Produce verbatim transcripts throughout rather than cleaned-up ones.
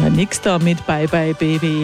Ja, nix da mit Bye Bye Baby.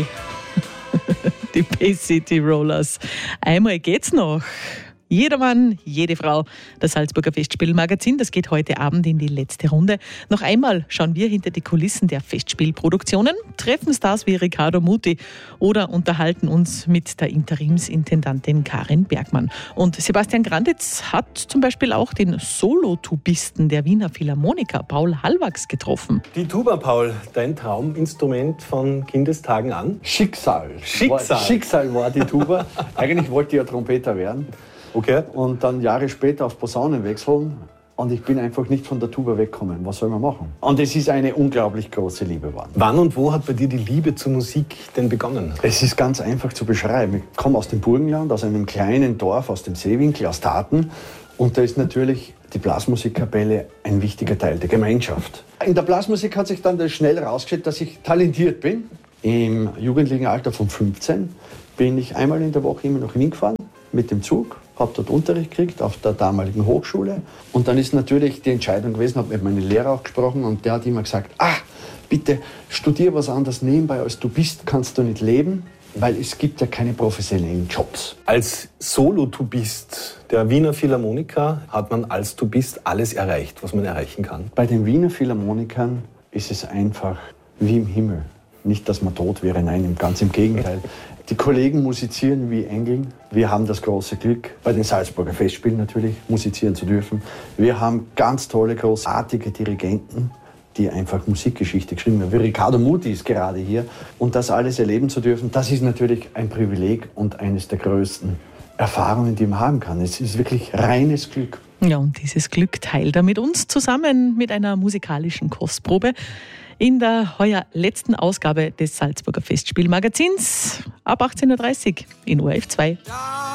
Die Bay City Rollers. Einmal geht's noch. Jeder Mann, jede Frau. Das Salzburger Festspielmagazin, das geht heute Abend in die letzte Runde. Noch einmal schauen wir hinter die Kulissen der Festspielproduktionen, treffen Stars wie Riccardo Muti oder unterhalten uns mit der Interimsintendantin Karin Bergmann. Und Sebastian Granditz hat zum Beispiel auch den Solo-Tubisten der Wiener Philharmoniker Paul Hallwachs getroffen. Die Tuba, Paul, dein Trauminstrument von Kindestagen an? Schicksal. Schicksal. War, Schicksal war die Tuba. Eigentlich wollte ich ja Trompeter werden. Okay. Und dann Jahre später auf Posaunen wechseln. Und ich bin einfach nicht von der Tuba weggekommen. Was soll man machen? Und es ist eine unglaublich große Liebe geworden. Wann und wo hat bei dir die Liebe zur Musik denn begonnen? Es ist ganz einfach zu beschreiben. Ich komme aus dem Burgenland, aus einem kleinen Dorf, aus dem Seewinkel, aus Taten. Und da ist natürlich die Blasmusikkapelle ein wichtiger Teil der Gemeinschaft. In der Blasmusik hat sich dann schnell herausgestellt, dass ich talentiert bin. Im jugendlichen Alter von fünfzehn bin ich einmal in der Woche immer nach Wien gefahren mit dem Zug. Habe dort Unterricht gekriegt auf der damaligen Hochschule. Und dann ist natürlich die Entscheidung gewesen, habe mit meinem Lehrer auch gesprochen und der hat immer gesagt, ah, bitte studier was anderes nebenbei, als du bist, kannst du nicht leben, weil es gibt ja keine professionellen Jobs. Als Solo-Tubist der Wiener Philharmoniker hat man als Tubist alles erreicht, was man erreichen kann. Bei den Wiener Philharmonikern ist es einfach wie im Himmel. Nicht, dass man tot wäre, nein, ganz im Gegenteil. Die Kollegen musizieren wie Engel. Wir haben das große Glück, bei den Salzburger Festspielen natürlich musizieren zu dürfen. Wir haben ganz tolle, großartige Dirigenten, die einfach Musikgeschichte geschrieben haben. Wie Riccardo Muti ist gerade hier. Und das alles erleben zu dürfen, das ist natürlich ein Privileg und eines der größten Erfahrungen, die man haben kann. Es ist wirklich reines Glück. Ja, und dieses Glück teilt er mit uns zusammen mit einer musikalischen Kostprobe in der heuer letzten Ausgabe des Salzburger Festspielmagazins ab achtzehn Uhr dreißig in O R F zwei.